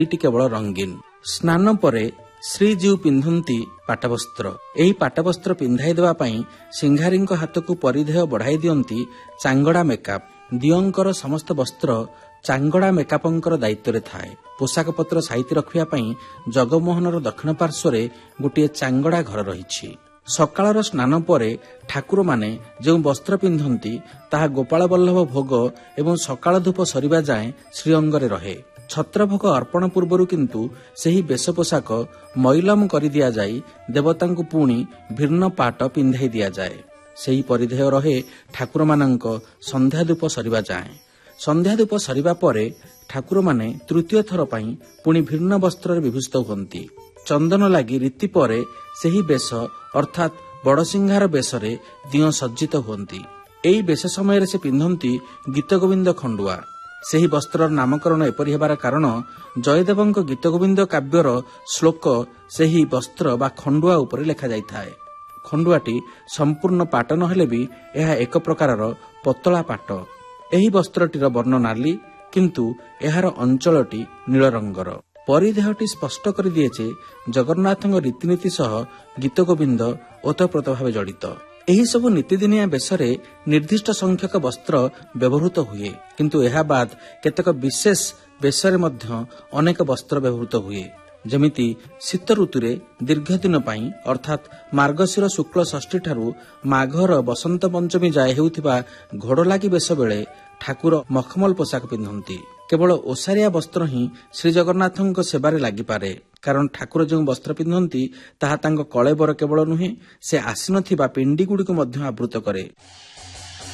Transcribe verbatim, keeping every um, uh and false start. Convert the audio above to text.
ଏଇଟି କେବଳ ରଙ୍ଗୀନ। ସ୍ନାନ ପରେ ଶ୍ରୀଜୀଉ ପିନ୍ଧନ୍ତି ପାଟବସ୍ତ୍ର। ଏହି ପାଟବସ୍ତ୍ର ପିନ୍ଧାଇ ଦେବା ପାଇଁ ସିଂହାରୀଙ୍କ ହାତକୁ ପରିଧେୟ ବଢ଼ାଇ ଦିଅନ୍ତି ଚାଙ୍ଗଡା ମେକାପ। ଦିଅଙ୍କର ସମସ୍ତ ବସ୍ତ୍ର ଚାଙ୍ଗଡା ମେକାପଙ୍କର ଦାୟିତ୍ୱରେ ଥାଏ। ପୋଷାକ ପତ୍ର ସାଇତି ରଖିବା ପାଇଁ ଜଗମୋହନର ଦକ୍ଷିଣ ପାର୍ଶ୍ୱରେ ଗୋଟିଏ ଚାଙ୍ଗଡା ଘର ରହିଛି। ସକାଳର ସ୍ନାନ ପରେ ଠାକୁରମାନେ ଯେଉଁ ବସ୍ତ୍ର ପିନ୍ଧନ୍ତି ତାହା ଗୋପାଳ ବଲ୍ଲଭ ଭୋଗ ଏବଂ ସକାଳ ଧୂପ ସରିବା ଯାଏଁ ଶ୍ରୀଅଙ୍ଗରେ ରହେ। ଛତ୍ରଭୋଗ ଅର୍ପଣ ପୂର୍ବରୁ କିନ୍ତୁ ସେହି ବେଶ ପୋଷାକ ମଇଲମ କରିଦିଆଯାଇ ଦେବତାଙ୍କୁ ପୁଣି ଭିନ୍ନ ପାଟ ପିନ୍ଧାଇ ଦିଆଯାଏ। ସେହି ପରିଧେୟ ରହେ ଠାକୁରମାନଙ୍କ ସନ୍ଧ୍ୟା ଧୂପ ସରିବା ଯାଏଁ। ସନ୍ଧ୍ୟା ଧୂପ ସରିବା ପରେ ଠାକୁରମାନେ ତୃତୀୟ ଥର ପାଇଁ ପୁଣି ଭିନ୍ନ ବସ୍ତ୍ରରେ ବିଭୂଷିତ ହୁଅନ୍ତି। ଚନ୍ଦନ ଲାଗି ରୀତି ପରେ ସେହି ବେଶ ଅର୍ଥାତ୍ ବଡ଼ସିଂହାର ବେଶରେ ଦିଅଁ ସଜ୍ଜିତ ହୁଅନ୍ତି। ଏହି ବେଶ ସମୟରେ ସେ ପିନ୍ଧନ୍ତି ଗୀତଗୋବିନ୍ଦ ଖଣ୍ଡୁଆ। ସେହି ବସ୍ତ୍ରର ନାମକରଣ ଏପରି ହେବାର କାରଣ ଜୟଦେବଙ୍କ ଗୀତଗୋବିନ୍ଦ କାବ୍ୟର ଶ୍ଲୋକ ସେହି ବସ୍ତ୍ର ବା ଖଣ୍ଡୁଆ ଉପରେ ଲେଖାଯାଇଥାଏ। ଖଣ୍ଡୁଆଟି ସମ୍ପୂର୍ଣ୍ଣ ପାଟ ନ ହେଲେ ବି ଏହା ଏକ ପ୍ରକାରର ପତଳା ପାଟ। ଏହି ବସ୍ତ୍ରଟିର ବର୍ଣ୍ଣ ନାଲି, କିନ୍ତୁ ଏହାର ଅଞ୍ଚଳଟି ନୀଳ ରଙ୍ଗର। ପରିଧେୟଟି ସ୍ପଷ୍ଟ କରିଦିଏ ଯେ ଜଗନ୍ନାଥଙ୍କ ରୀତିନୀତି ସହ ଗୀତଗୋବିନ୍ଦ ଓତପ୍ରୋତ ଭାବେ ଜଡ଼ିତ। ଏହିସବୁ ନୀତିଦିନିଆ ବେଶରେ ନିର୍ଦ୍ଦିଷ୍ଟ ସଂଖ୍ୟକ ବସ୍ତ୍ର ବ୍ୟବହୃତ ହୁଏ, କିନ୍ତୁ ଏହା ବାଦ କେତେକ ବିଶେଷ ବେଶରେ ମଧ୍ୟ ଅନେକ ବସ୍ତ୍ର ବ୍ୟବହୃତ ହୁଏ। ଯେମିତି ଶୀତ ଋତୁରେ ଦୀର୍ଘ ଦିନ ପାଇଁ ଅର୍ଥାତ୍ ମାର୍ଗଶିର ଶୁକ୍ଳ ଷଷ୍ଠୀ ଠାରୁ ମାଘର ବସନ୍ତ ପଞ୍ଚମୀ ଯାଏ ହେଉଥିବା ଘୋଡ଼ଲାଗି ବେଶ ବେଳେ ଠାକୁର ମଖମଲ ପୋଷାକ ପିନ୍ଧନ୍ତି। କେବଳ ଓସାରିଆ ବସ୍ତ୍ର ହିଁ ଶ୍ରୀଜଗନ୍ନାଥଙ୍କ ସେବାରେ ଲାଗିପାରେ, କାରଣ ଠାକୁର ଯେଉଁ ବସ୍ତ୍ର ପିନ୍ଧନ୍ତି ତାହା ତାଙ୍କ କଳେବର କେବଳ ନୁହେଁ, ସେ ଆସିନଥିବା ପିଣ୍ଡିଗୁଡ଼ିକୁ ମଧ୍ୟ ଆବୃତ କରେ।